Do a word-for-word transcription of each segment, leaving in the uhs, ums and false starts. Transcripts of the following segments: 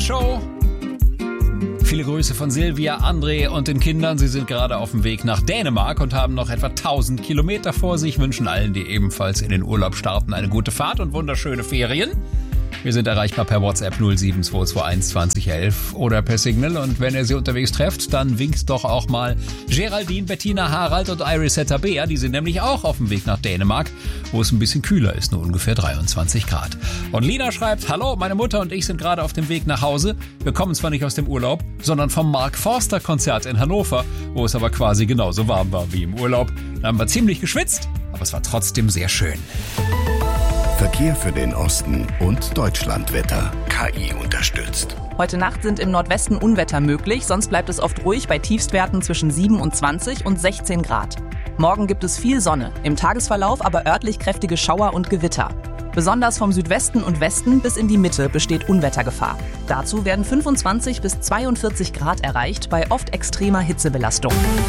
Show. Viele Grüße von Silvia, André und den Kindern. Sie sind gerade auf dem Weg nach Dänemark und haben noch etwa tausend Kilometer vor sich. Wünschen allen, die ebenfalls in den Urlaub starten, eine gute Fahrt und wunderschöne Ferien. Wir sind erreichbar per WhatsApp null sieben zwei zwei eins zwanzig elf oder per Signal. Und wenn ihr sie unterwegs trefft, dann winkt doch auch mal Geraldine, Bettina, Harald und Irisetta Bea. Die sind nämlich auch auf dem Weg nach Dänemark, wo es ein bisschen kühler ist, nur ungefähr dreiundzwanzig Grad. Und Lina schreibt, hallo, meine Mutter und ich sind gerade auf dem Weg nach Hause. Wir kommen zwar nicht aus dem Urlaub, sondern vom Mark Forster Konzert in Hannover, wo es aber quasi genauso warm war wie im Urlaub. Da haben wir ziemlich geschwitzt, aber es war trotzdem sehr schön. Verkehr für den Osten und Deutschlandwetter. K I unterstützt. Heute Nacht sind im Nordwesten Unwetter möglich, sonst bleibt es oft ruhig bei Tiefstwerten zwischen siebenundzwanzig und sechzehn Grad. Morgen gibt es viel Sonne, im Tagesverlauf aber örtlich kräftige Schauer und Gewitter. Besonders vom Südwesten und Westen bis in die Mitte besteht Unwettergefahr. Dazu werden fünfundzwanzig bis zweiundvierzig Grad erreicht bei oft extremer Hitzebelastung.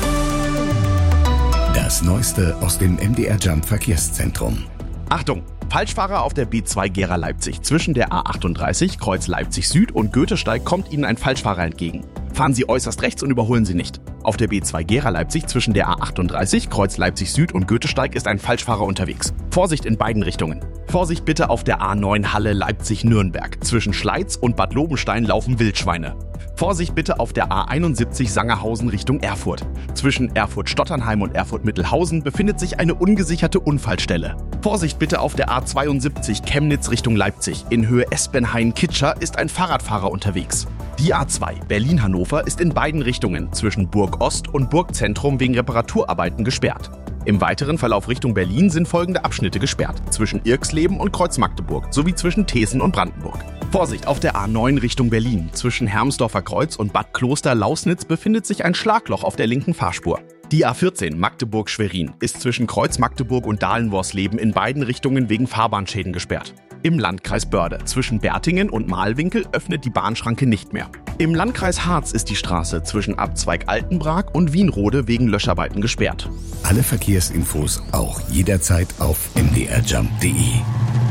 Das Neueste aus dem M D R Jump Verkehrszentrum. Achtung! Falschfahrer auf der B zwei Gera-Leipzig. Zwischen der A achtunddreißig, Kreuz Leipzig Süd und Goethesteig kommt Ihnen ein Falschfahrer entgegen. Fahren Sie äußerst rechts und überholen Sie nicht. Auf der B zwei Gera-Leipzig zwischen der A achtunddreißig, Kreuz Leipzig Süd und Goethesteig ist ein Falschfahrer unterwegs. Vorsicht in beiden Richtungen. Vorsicht bitte auf der A neun Halle Leipzig-Nürnberg. Zwischen Schleiz und Bad Lobenstein laufen Wildschweine. Vorsicht bitte auf der A einundsiebzig Sangerhausen Richtung Erfurt. Zwischen Erfurt-Stotternheim und Erfurt-Mittelhausen befindet sich eine ungesicherte Unfallstelle. Vorsicht bitte auf der A zweiundsiebzig Chemnitz Richtung Leipzig. In Höhe Espenhain-Kitscher ist ein Fahrradfahrer unterwegs. Die A zwei Berlin-Hannover ist in beiden Richtungen zwischen Burg Ost und Burgzentrum wegen Reparaturarbeiten gesperrt. Im weiteren Verlauf Richtung Berlin sind folgende Abschnitte gesperrt. Zwischen Irxleben und Kreuz Magdeburg sowie zwischen Thesen und Brandenburg. Vorsicht auf der A neun Richtung Berlin. Zwischen Hermsdorfer Kreuz und Bad Kloster-Lausnitz befindet sich ein Schlagloch auf der linken Fahrspur. Die A vierzehn Magdeburg-Schwerin ist zwischen Kreuz Magdeburg und Dahlenworsleben in beiden Richtungen wegen Fahrbahnschäden gesperrt. Im Landkreis Börde zwischen Bertingen und Mahlwinkel öffnet die Bahnschranke nicht mehr. Im Landkreis Harz ist die Straße zwischen Abzweig Altenbrag und Wienrode wegen Löscharbeiten gesperrt. Alle Verkehrsinfos auch jederzeit auf m d r jump punkt d e.